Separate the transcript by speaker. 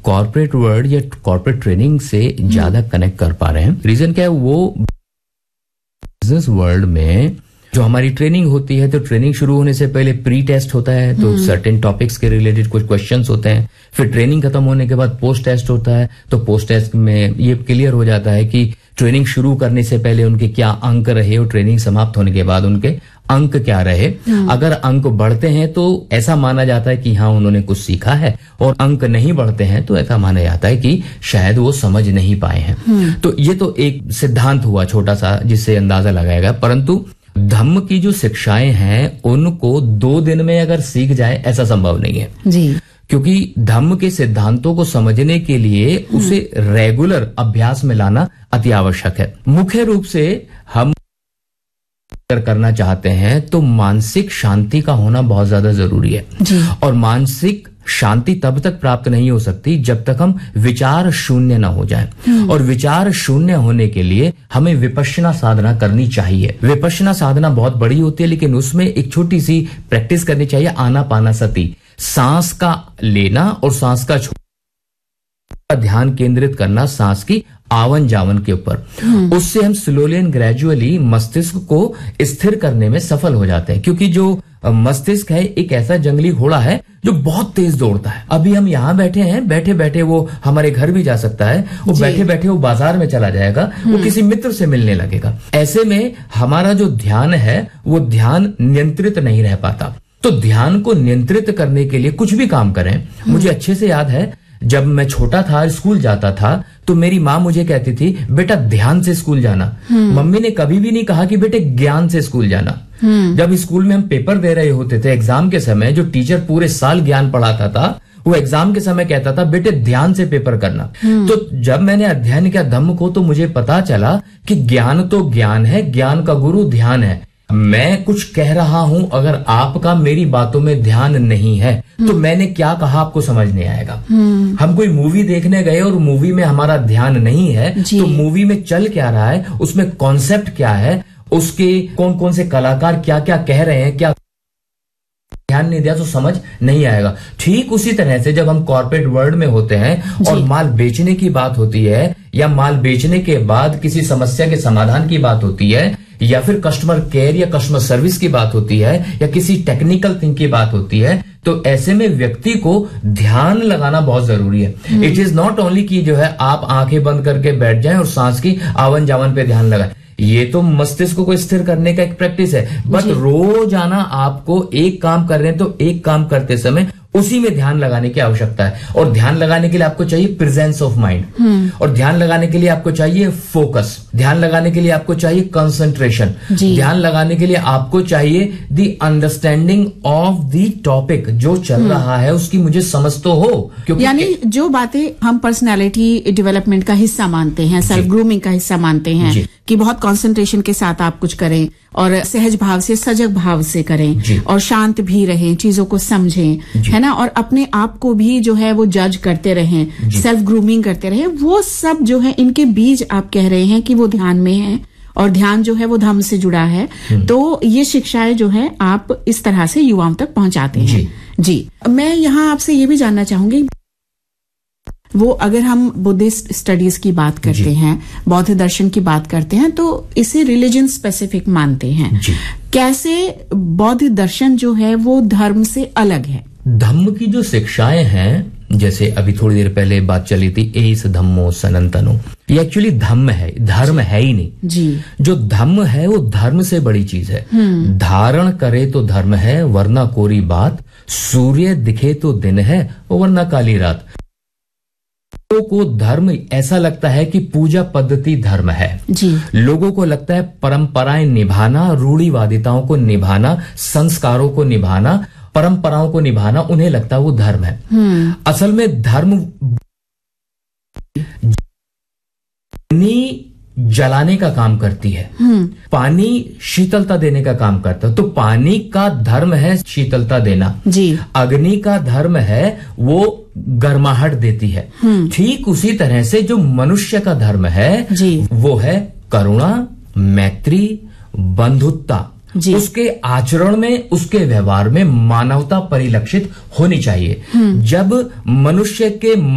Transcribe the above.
Speaker 1: Corporate world या corporate training से ज्यादा कनेक्ट कर पा रहे हैं। रीजन क्या है, वो बिजनेस वर्ल्ड में जो हमारी ट्रेनिंग होती है, तो ट्रेनिंग शुरू होने से पहले प्री टेस्ट होता है, तो सर्टेन टॉपिक्स के रिलेटेड कुछ क्वेश्चंस होते हैं। फिर ट्रेनिंग खत्म होने के बाद पोस्ट टेस्ट होता है, तो पोस्ट टेस्ट में ये क्लियर हो जाता है कि ट्रेनिंग शुरू करने से पहले उनके क्या अंक रहे और ट्रेनिंग समाप्त होने के बाद उनके अंक क्या रहे। अगर अंक बढ़ते हैं तो ऐसा माना जाता है कि हाँ उन्होंने कुछ सीखा है, और अंक नहीं बढ़ते हैं तो ऐसा माना जाता है कि शायद वो समझ नहीं पाए हैं। तो ये तो एक सिद्धांत हुआ छोटा सा जिससे अंदाजा लगाएगा। परंतु धम्म की जो शिक्षाएं हैं उनको 2 दिन में अगर सीख जाए ऐसा संभव नहीं है
Speaker 2: जी, क्योंकि
Speaker 1: धम्म के सिद्धांतों को समझने के लिए उसे रेगुलर अभ्यास में लाना अति आवश्यक है। मुख्य रूप से हम अगर करना चाहते हैं तो मानसिक शांति का होना बहुत ज्यादा जरूरी है
Speaker 2: जी।
Speaker 1: और मानसिक शांति तब तक प्राप्त नहीं हो सकती जब तक हम विचार शून्य ना हो जाएं। और विचार शून्य होने के लिए हमें विपश्यना साधना करनी चाहिए। विपश्यना साधना बहुत बड़ी होती है, लेकिन उसमें एक छोटी सी प्रैक्टिस करनी चाहिए, आनापानसति, सांस का लेना और सांस का छोड़ना, ध्यान केंद्रित करना सांस की आवन जावन के ऊपर। उससे हम स्लोली एंड ग्रेजुअली मस्तिष्क को स्थिर करने में सफल हो जाते हैं, क्योंकि जो मस्तिष्क है एक ऐसा जंगली घोड़ा है जो बहुत तेज दौड़ता है। अभी हम यहाँ बैठे हैं, बैठे बैठे वो हमारे घर भी जा सकता है, वो बैठे बैठे वो बाजार में चला जाएगा, वो किसी मित्र से मिलने लगेगा। ऐसे में हमारा जो ध्यान है वो ध्यान नियंत्रित नहीं रह पाता। तो ध्यान को नियंत्रित करने के लिए कुछ भी काम करें। मुझे अच्छे से याद है जब मैं छोटा था, स्कूल जाता था, तो मेरी माँ मुझे कहती थी बेटा ध्यान से स्कूल जाना। मम्मी ने कभी भी नहीं कहा कि बेटे ज्ञान से स्कूल जाना। जब स्कूल में हम पेपर दे रहे होते थे एग्जाम के समय, जो टीचर पूरे साल ज्ञान पढ़ाता था वो एग्जाम के समय कहता था बेटे ध्यान से पेपर करना। तो जब मैंने अध्ययन किया धम्म को तो मुझे पता चला कि ज्ञान तो ज्ञान है, ज्ञान का गुरु ध्यान है। मैं कुछ कह रहा हूं, अगर आपका मेरी बातों में ध्यान नहीं है तो मैंने क्या कहा आपको समझ नहीं आएगा। हम कोई मूवी देखने गए और मूवी में हमारा ध्यान नहीं है तो मूवी में चल क्या रहा है, उसमें कॉन्सेप्ट क्या है, उसके कौन कौन से कलाकार क्या क्या कह रहे हैं, क्या ध्यान नहीं दिया तो समझ नहीं आएगा। ठीक उसी तरह से जब हम कॉर्पोरेट वर्ल्ड में होते हैं और माल बेचने की बात होती है, या माल बेचने के बाद किसी समस्या के समाधान की बात होती है, या फिर कस्टमर केयर या कस्टमर सर्विस की बात होती है, या किसी टेक्निकल थिंग की बात होती है, तो ऐसे में व्यक्ति को ध्यान लगाना बहुत जरूरी है। इट इज नॉट ओनली कि जो है आप आंखें बंद करके बैठ जाएं और सांस की आवन जावन पे ध्यान लगाएं। ये तो मस्तिष्क को स्थिर करने का एक प्रैक्टिस है, बट रोजाना आपको एक काम कर रहे हैं तो एक काम करते समय उसी में ध्यान लगाने की आवश्यकता है। और ध्यान लगाने के लिए आपको चाहिए प्रेजेंस ऑफ माइंड, और ध्यान लगाने के लिए आपको चाहिए फोकस, ध्यान लगाने के लिए आपको चाहिए कंसंट्रेशन, ध्यान लगाने के लिए आपको चाहिए the understanding of the topic. जो चल रहा है उसकी मुझे समझ तो हो, क्योंकि यानी
Speaker 2: जो बातें हम पर्सनैलिटी डेवलपमेंट का हिस्सा मानते हैं, सेल्फ ग्रूमिंग का हिस्सा मानते हैं कि बहुत कंसंट्रेशन के साथ आप कुछ करें और सहज भाव से, सजग भाव से करें और शांत भी रहें, चीजों को समझें, है ना, और अपने आप को भी जो है वो जज करते रहें, सेल्फ ग्रूमिंग करते रहें, वो सब जो है इनके बीज आप कह रहे हैं कि वो ध्यान में है, और ध्यान जो है वो धम्म से जुड़ा है। तो ये शिक्षाएं जो है आप इस तरह से युवाओं तक पहुंचाते हैं। जी, मैं यहाँ आपसे ये भी जानना चाहूंगी, वो अगर हम बुद्धिस्ट स्टडीज की बात करते हैं, बौद्ध दर्शन की बात करते हैं, तो इसे रिलीजन स्पेसिफिक मानते हैं। कैसे बौद्ध दर्शन जो है वो धर्म से अलग है?
Speaker 1: धम्म की जो शिक्षाएं हैं, जैसे अभी थोड़ी देर पहले बात चली थी एस धम्मो सनातनो, ये एक्चुअली धम्म है, धर्म है ही नहीं
Speaker 2: जी।
Speaker 1: जो धम्म है वो धर्म से बड़ी चीज है। धारण करे तो धर्म है वरना कोरी बात, सूर्य दिखे तो दिन है वरना काली रात। लोगों को धर्म ऐसा लगता है कि पूजा पद्धति धर्म है
Speaker 2: जी।
Speaker 1: लोगों को लगता है परंपराएं निभाना, रूढ़िवादिताओं को निभाना, संस्कारों को निभाना, परंपराओं को निभाना, उन्हें लगता है वो धर्म है। असल में धर्म जलाने का काम करती है, पानी शीतलता देने का काम करता है। तो पानी का धर्म है शीतलता देना
Speaker 2: जी।
Speaker 1: अग्नि का धर्म है वो गर्माहट देती है। ठीक उसी तरह से जो मनुष्य का धर्म है जी। वो है करुणा, मैत्री, बंधुत्ता। उसके आचरण में, उसके व्यवहार में मानवता परिलक्षित होनी चाहिए। जब मनुष्य के